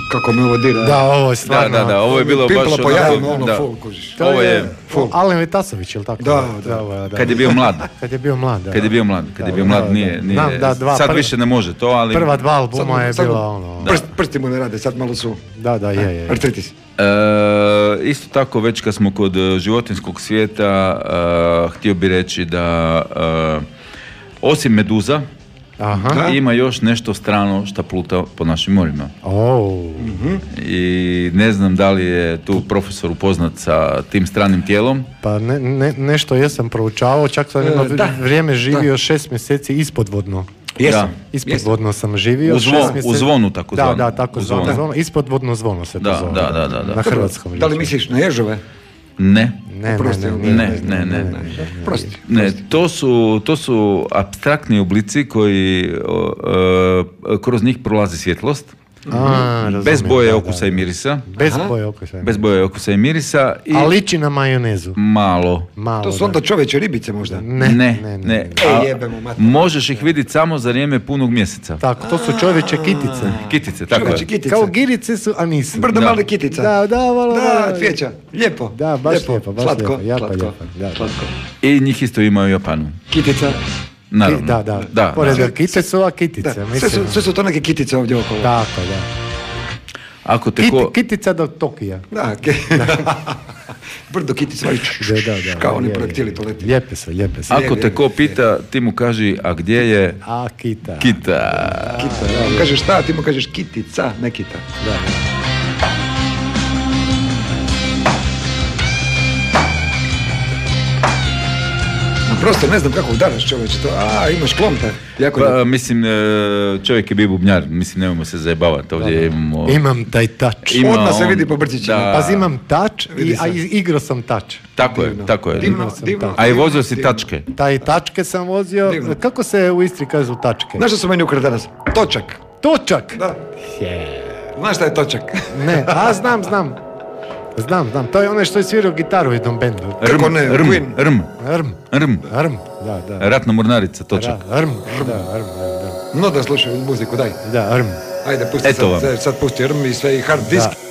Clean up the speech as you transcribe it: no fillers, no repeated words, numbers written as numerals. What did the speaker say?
Kako me ovo dira. Da, ovo je stvarno... Da, ovo je bilo baš... Pimpla po jajima, onako, da. full, kužiš. Ovo je... Alen Vitasović, je li tako? Da. Kad je bio mlad. Kad je bio mlad, da. Kad je bio mlad, nije... Sad više ne može to, ali... Prva dva albuma je bila ono... Prsti mu ne rade, sad malo su... Da, je. Artritis. Isto tako, već kad smo kod životinjskog svijeta, htio bi reći da osim meduza, ima još nešto strano što pluta po našim morima. I ne znam da li je tu profesor upoznat sa tim stranim tijelom. Pa nešto jesam proučavao, čak sam jedno vrijeme živio 6 mjeseci ispodvodno. Ispodvodno sam živio. U zvonu, tako zvano. Da, tako zvano. Ispodvodno zvono se to zove. Da. Na hrvatskom. Da li misliš na ježove? Ne. Ne. Ne, to su apstraktni oblici koji kroz njih prolazi svjetlost. Bez boje, okusa i mirisa. Bez boje, okusa i mirisa. A liči na majonezu. Malo. To su onda čovječe ribice možda? Ne. Možeš ih vidjeti samo za vrijeme punog mjeseca. Tako, to su čovječe kitice. Kitice, tako je. Kao girice su, a nisu. Brdo male kitica. Da, cvijeća. Lijepo. Da, baš lijepo. Slatko. I njih isto ima u Japanu. Kitica. Naravno. Da. Pored kitice su ova kitice. Sve su to neke kitice ovdje okolo. Tako, da. Ako te Kitica do Tokija. Da, brdo kitica. Kao oni projektili to leti. Lijepe se. Ako te ko pita, ti mu kaži, a gdje je... Kita. Kažeš šta, ti mu kažeš kitica, ne kita. Da. Prosto ne znam kako udaraš čovječe to. Imaš klompe. Mislim, čovjek je bio bubnjar. Mislim, nemojmo se zajebavati. Ovdje imamo... Imam taj touch. Odmah se vidi po brcićima. Pazi, imam touch, a igrao sam touch. Tako je. Divno. A i vozio si tačke. Taj tačke sam vozio. Divno. Kako se u Istri kažu tačke? Znaš što su meni ukrali danas? Točak. Da. Znaš šta je točak? Ne, znam. Znam, to je onaj što je svirao gitaru u jednom bendu. Rm. Da. Ratna mornarica, točak. Rm. No da slušaju muziku, daj. Da, Rm. Ajde, pusti sad pusti Rm i sve i hard disk.